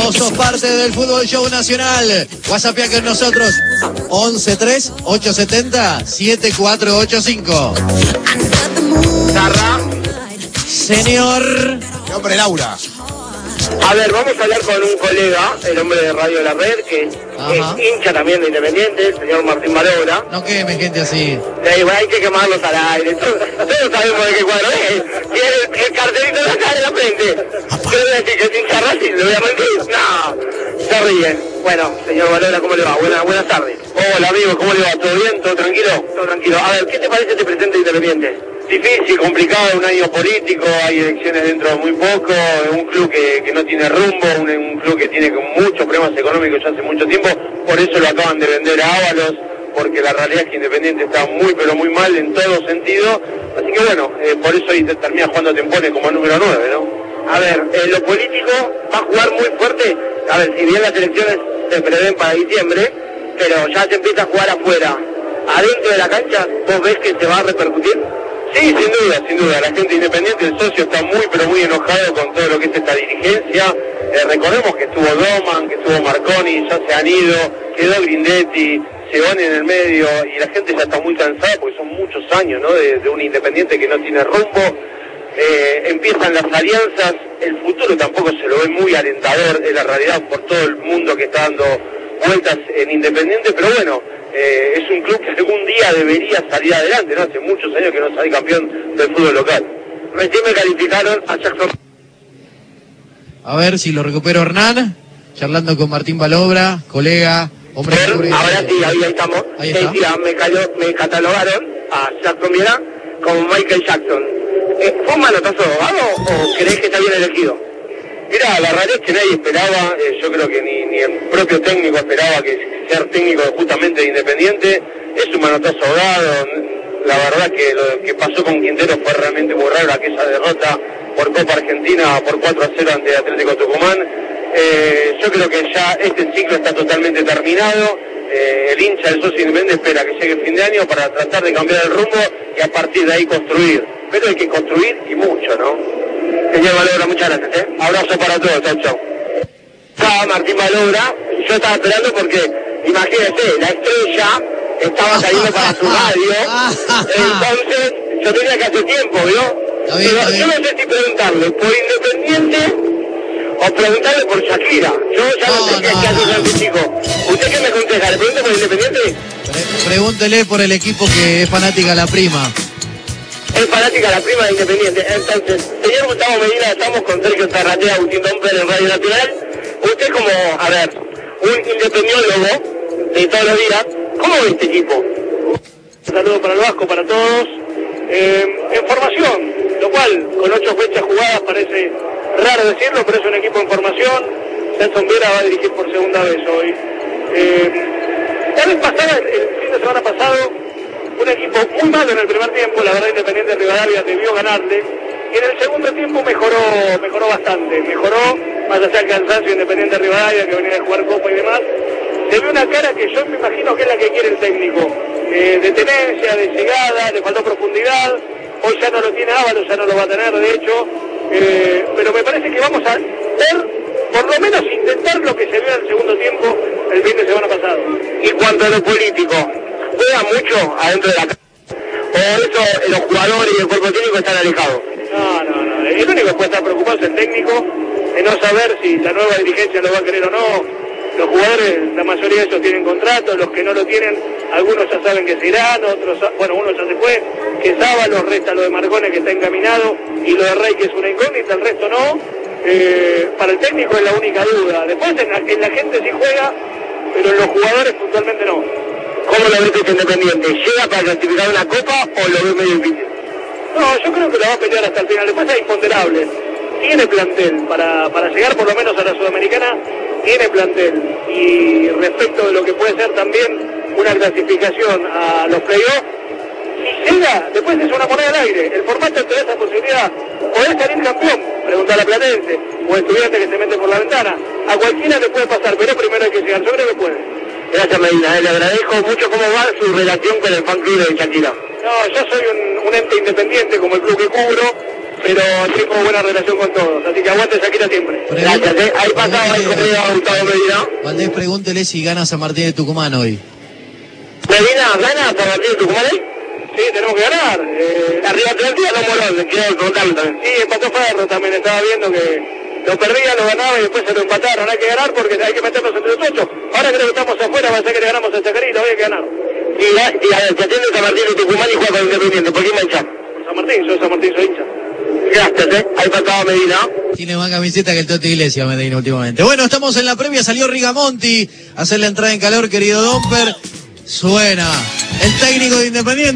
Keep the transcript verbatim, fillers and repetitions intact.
Vos sos parte del Fútbol Show Nacional. WhatsAppea con nosotros. once tres ocho siete cero siete cuatro ocho cinco. Zarra. Señor. Mi hombre Laura. A ver, vamos a hablar con un colega, el hombre de Radio La Red, que Ajá. es hincha también de Independiente, el señor Martín Malogra. No quemen gente así. Le digo, hay que quemarlos al aire. Todos, todos sabemos de qué cuadro es. Tiene el, el cartelito de acá en la frente. ¿Qué le voy a decir? ¿Que es hincha Racing? ¿Le voy a mentir? No. Se ríen. Bueno, señor Malogra, ¿cómo le va? Buenas, buenas tardes. Hola, amigo, ¿cómo le va? ¿Todo bien? ¿Todo tranquilo? Todo tranquilo. A ver, ¿qué te parece este presente de Independiente? Difícil, complicado, un año político, hay elecciones dentro de muy poco, un club que, que no tiene rumbo, un, un club que tiene muchos problemas económicos ya hace mucho tiempo, por eso lo acaban de vender a Ábalos, porque la realidad es que Independiente está muy pero muy mal en todo sentido, así que bueno, eh, por eso ahí termina jugando Tempone como número nueve, ¿no? A ver, eh, lo político va a jugar muy fuerte, a ver, si bien las elecciones se prevén para diciembre, pero ya se empieza a jugar afuera, adentro de la cancha, ¿vos ves que se va a repercutir? Sí, sin duda, sin duda. La gente Independiente, el socio, está muy, pero muy enojado con todo lo que es esta dirigencia. Eh, recordemos que estuvo Doman, que estuvo Marconi, ya se han ido, quedó Grindetti, Seboni en el medio, y la gente ya está muy cansada porque son muchos años, ¿no?, de, de un Independiente que no tiene rumbo. Eh, empiezan las alianzas, el futuro tampoco se lo ve muy alentador, en la realidad, por todo el mundo que está dando vueltas en Independiente, pero bueno, Eh, es un club que algún día debería salir adelante, ¿no? Hace muchos años que no sale campeón del fútbol local. Recién me calificaron a Jackson. A ver si lo recupero Hernán. Charlando con Martín Balobra, colega, hombre de seguridad. Ahora sí, ahí, ahí estamos. Ahí Sí, está. sí, me, cayó, me catalogaron a Jackson Viera como Michael Jackson. Eh, ¿Fue un manotazo abogado o crees que está bien elegido? Mira, la realidad es que nadie esperaba, eh, yo creo que ni, ni el propio técnico esperaba que ser técnico justamente de Independiente. Es un manotazo ahogado. La verdad que lo que pasó con Quintero fue realmente muy raro, aquella derrota por Copa Argentina por cuatro a cero ante Atlético Tucumán. Eh, yo creo que ya este ciclo está totalmente terminado. Eh, el hincha del socio Independiente espera que llegue el fin de año para tratar de cambiar el rumbo y a partir de ahí construir. Pero hay que construir y mucho, ¿no? Señor Malogra, muchas gracias, ¿eh? Abrazo para todos, chau, chau. Estaba Martín Malogra, yo estaba esperando porque, imagínense, la estrella estaba saliendo para su radio, entonces yo tenía que hacer tiempo, ¿vio? Está bien, Pero está bien. yo no sé si preguntarle por Independiente o preguntarle por Shakira. Yo ya no, No, sé qué, no, qué hace no. con este chico. ¿Usted qué me aconseja? ¿Le pregunto por Independiente? Pre- pregúntele por el equipo que es fanática la prima. Es fanática la prima de Independiente. Entonces, señor Gustavo Medina, estamos con Sergio Zarratea, Agustín Domper en Radio Nacional. Usted como, a ver, un independiólogo de todos los días, ¿cómo ve este equipo? Un saludo para el Vasco, para todos. Eh, en formación, lo cual con ocho fechas jugadas parece raro decirlo, pero es un equipo en formación. Nelson Viera va a dirigir por segunda vez hoy. Eh, la vez pasada, el, el fin de semana pasado, un equipo muy malo en el primer tiempo, la verdad Independiente de Rivadavia debió ganarle, y en el segundo tiempo mejoró mejoró bastante, mejoró, más allá del cansancio Independiente de Rivadavia, que venía a jugar Copa y demás, se ve una cara que yo me imagino que es la que quiere el técnico, eh, de tenencia, de llegada, le faltó profundidad, hoy ya no lo tiene Ábalos, ya no lo va a tener de hecho, eh, pero me parece que vamos a ver, por lo menos intentar lo que se vio en el segundo tiempo el fin de semana pasado. Y cuanto a lo político, ¿juega mucho adentro de la casa? ¿O eso los jugadores y el cuerpo técnico están alejados? No, no, no. El único que puede estar preocupado es el técnico, de no saber si la nueva dirigencia lo va a querer o no. Los jugadores, la mayoría de ellos tienen contrato, los que no lo tienen, algunos ya saben que se irán, otros, bueno, uno ya se fue, que es Ábalos, resta lo de Marcone que está encaminado, y lo de Rey que es una incógnita, el resto no. Eh, para el técnico es la única duda. Después en la, en la gente sí juega, pero en los jugadores puntualmente no. ¿Cómo lo ves este Independiente? ¿Llega para clasificar una copa o lo ves medio difícil? No, yo creo que lo va a pelear hasta el final. Después hay imponderables. Tiene plantel para, para llegar por lo menos a la Sudamericana, tiene plantel. Y respecto de lo que puede ser también una clasificación a los playoffs, si llega, después es una moneda al aire. El formato te da esa posibilidad. Podés salir campeón, preguntar a Platense, o estudiante que se mete por la ventana. A cualquiera le puede pasar, pero primero hay que llegar. Yo creo que puede. Gracias, Medina. Le agradezco mucho. ¿Cómo va su relación con el fan club de Shakira? No, yo soy un, un ente independiente como el club que cubro. pero tengo buena relación con todos, así que aguante Shakira siempre. Gracias, ¿eh? Ahí pasaba el correo a Gustavo Medina. Valdés, pregúntele si gana San Martín de Tucumán hoy. Medina, ¿gana San Martín de Tucumán hoy? Sí, tenemos que ganar. Eh, arriba Atlántida, no Morón, quiero contarlo también. Sí, empató Ferro también, estaba viendo que lo perdía, lo ganaba y después se lo empataron. Hay que ganar porque hay que meternos entre los ocho. Ahora creo que estamos afuera, va a ser que le ganamos a Chacarita, hoy hay que ganar. Y, y a ver, se atiende San Martín de Tucumán y juega con Independiente, ¿por qué hincha? San Martín, soy San Martín, soy hincha. Gracias, ¿eh? Ahí pasaba Medina. Tiene más camiseta que el Toti Iglesias, Medina, últimamente. Bueno, estamos en la previa, salió Rigamonti a hacer la entrada en calor, querido Domper. Suena el técnico de Independiente.